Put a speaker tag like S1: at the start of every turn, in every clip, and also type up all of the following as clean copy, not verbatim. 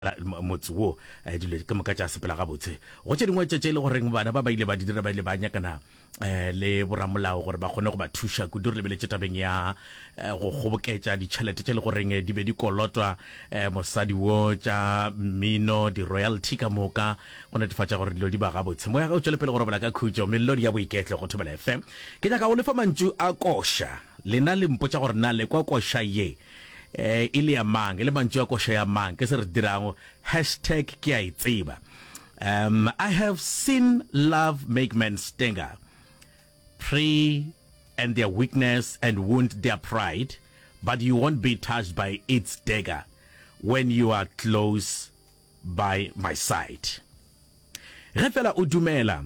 S1: motse wo dilo ke moka tša sepela gabotse go tše dingwe tše le goreng bana ba ile ba dira ba ile ba nyakana le boramolao gore ba kgone go ba thuša kudu re lebeletse tabeng ya go kgoboketša ditšhelete tše le goreng di be di kolotwa mosadi wo tša mmino di-royalty ka moka go netefatša gore dilo di ba gabotse moya ga o tšwele pele gore bola ka khutšo melodi ya boiketle go thobela fm ke nyaka go lefa mantšu a koša lena le mpotša gore na le kwa koša ye ile ya mang le mantšu a koša ya mang ke se re dirang hashtag ke a itseba I have seen love make men stagger, pray and their weakness and wound their pride, but you won't be touched by its dagger when you are close by my side. Ge fela o dumela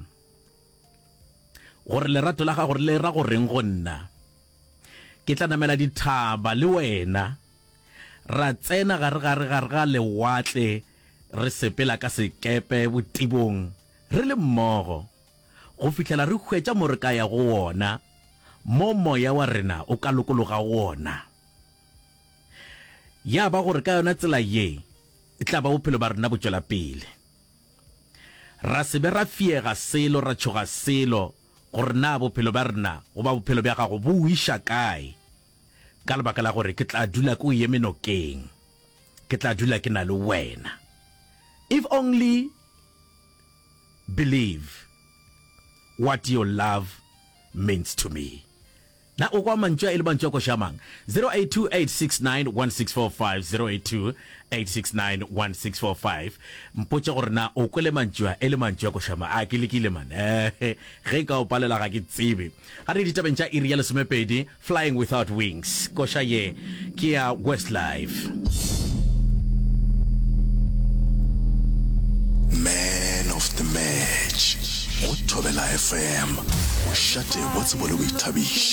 S1: gore lerato la ga gore le ra go reng go nna ke tla namela dithaba le wena ra tsena gare ga lewatle re sepela ka sekepe botibong re le mmogo go fihlela re hwetša mo re ka ya go wona mo moya wa rena o ka lokologa wona ya ba gore ka yona tsela ye e tla ba bophelo ba rena bo tšwela pele ra se be ra fiega selo ra tšhoga selo gore na bophelo ba rena goba bophelo bja gago bo iša kae ka lebaka la gore ke tla dula ko ye menokeng ke tla dula ke na le wena if only believe what your love means to me. Na o kwa mantšwa e le mantšwa ko shamang 0828691645 0828691645 mpotša gore na o kwele mantšwa e le mantšwa ko shama a ke lekile man ge ka o palela ga ke tsebe ga re ditabeng tša iri ya lesomepedi flying without wings koša ye ke ya Westlife.
S2: Man of the match o Thobela FM o šate botsebole o ithabiša